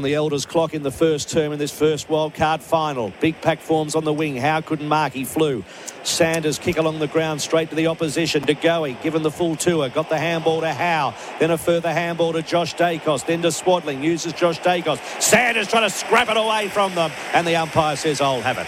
The Elders clock in the first term in this first wildcard final. Big Pack forms on the wing. Howe couldn't mark. He flew. Sanders kick along the ground straight to the opposition. De Goey given the full tour. Got the handball to Howe. Then a further handball to Josh Dacos. Then to Swadling. Uses Josh Dacos. Sanders trying to scrap it away from them. And the umpire says, I'll have it.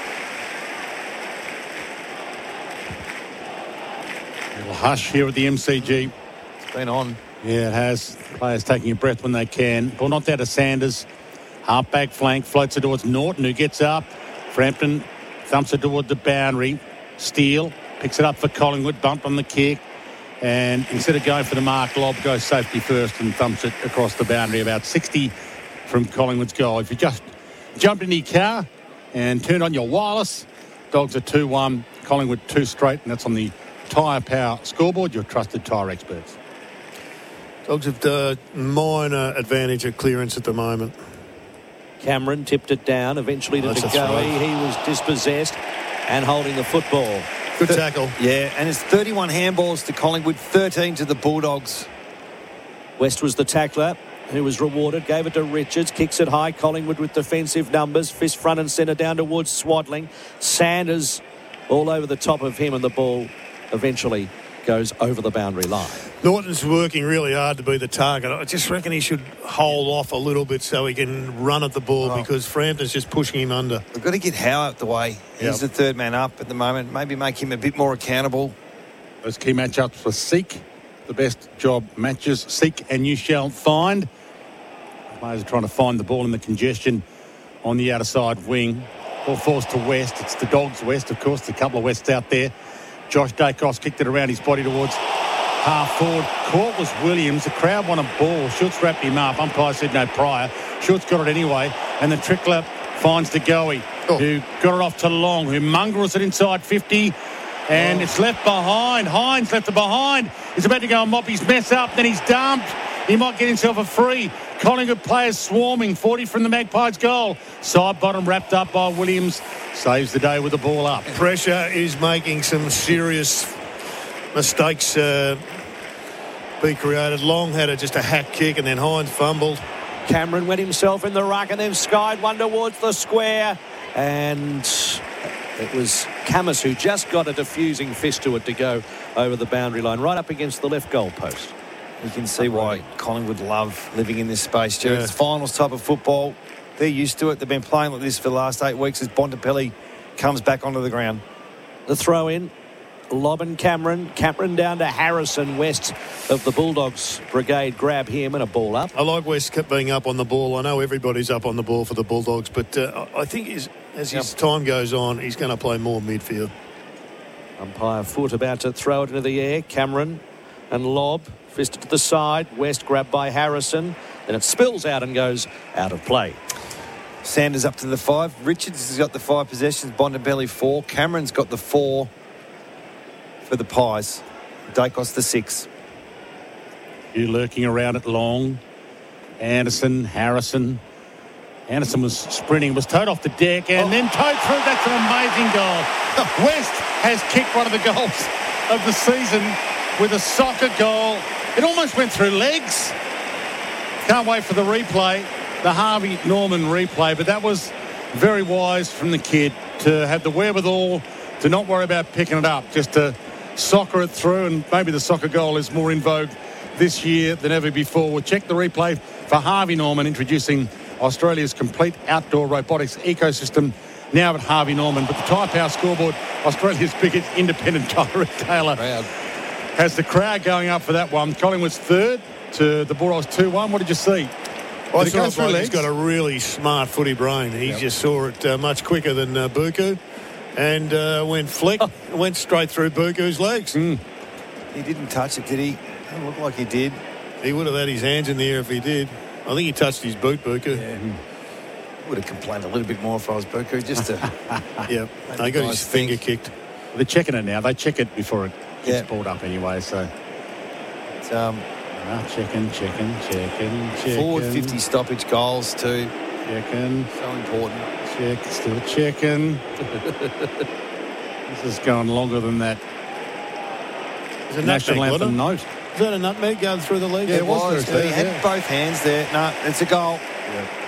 A little hush here at the MCG. It's been on. Yeah, it has. Players taking a breath when they can. Ball knocked out to Sanders. Half-back flank. Floats it towards Norton, who gets up. Frampton thumps it toward the boundary. Steele picks it up for Collingwood. Bumped on the kick. And instead of going for the mark, Lobb goes safety first and thumps it across the boundary. About 60 from Collingwood's goal. If you just jumped in your car and turned on your wireless, Dogs are 2-1. Collingwood 2 straight. And that's on the Tyre Power scoreboard. Your trusted tyre experts. Dogs have the minor advantage of clearance at the moment. Cameron tipped it down, eventually to De Goey. He was dispossessed and holding the football. Good tackle. Yeah, and it's 31 handballs to Collingwood, 13 to the Bulldogs. West was the tackler who was rewarded, gave it to Richards, kicks it high. Collingwood with defensive numbers, fist front and centre down towards Swadling. Sanders all over the top of him, and the ball eventually goes over the boundary line. Norton's working really hard to be the target. I just reckon he should hold off a little bit so he can run at the ball because Frampton's just pushing him under. We've got to get Howe out the way. He's the third man up at the moment. Maybe make him a bit more accountable. Those key matchups for Seek. The best job matches. Seek and you shall find. Players are trying to find the ball in the congestion on the outer side wing. Ball falls to West. It's the Dogs West, of course. There's a couple of Wests out there. Josh Dacos kicked it around his body towards half forward. Caught was Williams. The crowd won a ball. Schultz wrapped him up. Umpire said no prior. Schultz got it anyway. And the trickler finds De Goey, who got it off to Long, who mongrels it inside 50. And it's left behind. Hines left it behind. He's about to go and mop his mess up. Then he's dumped. He might get himself a free. Collingwood players swarming. 40 from the Magpies' goal. Side bottom wrapped up by Williams. Saves the day with the ball up. Pressure is making some serious mistakes be created. Long had just a hack kick and then Hines fumbled. Cameron went himself in the ruck and then skied one towards the square. And it was Camus who just got a diffusing fist to it to go over the boundary line, right up against the left goal post. You can see why Collingwood love living in this space, Jared. It's finals type of football. They're used to it. They've been playing like this for the last 8 weeks as Bontempelli comes back onto the ground. The throw in. Lobb and Cameron. Cameron down to Harrison. West of the Bulldogs brigade grab him and a ball up. I like West being up on the ball. I know everybody's up on the ball for the Bulldogs, but I think as his time goes on, he's going to play more midfield. Umpire Foot about to throw it into the air. Cameron and Lobb fisted to the side. West grabbed by Harrison. Then it spills out and goes out of play. Sanders up to the 5. Richards has got the 5 possessions. Bontempelli 4. Cameron's got the 4 for the Pies. Dacos the 6. You lurking around at Long. Anderson, Harrison. Anderson was sprinting, was towed off the deck and then towed through. That's an amazing goal. West has kicked one of the goals of the season with a soccer goal. It almost went through legs. Can't wait for the replay, the Harvey Norman replay, but that was very wise from the kid to have the wherewithal to not worry about picking it up, just to soccer it through, and maybe the soccer goal is more in vogue this year than ever before. We'll check the replay for Harvey Norman, introducing Australia's complete outdoor robotics ecosystem now at Harvey Norman. But the Tyre Power scoreboard, Australia's biggest independent tyre retailer, has the crowd going up for that one. Collingwood's third to the Bulldogs 2-1. What did you see? I saw he's got a really smart footy brain. He just saw it much quicker than Buku, and went flick, went straight through Buku's legs. He didn't touch it, did he? Doesn't look like he did. He would have had his hands in the air if he did. I think he touched his boot, Buku. Yeah. Would have complained a little bit more if I was Buku, just to... Yeah, they got his finger kicked. They're checking it now. They check it before it gets pulled up anyway, so... Checking. Forward 50 stoppage goals too. Checking. So important. Still checking. This is going longer than that. Is a national nutmeg, anthem note. Is that a nutmeg going through the legs? Yeah, it was. He had both hands there. No, it's a goal. Yeah.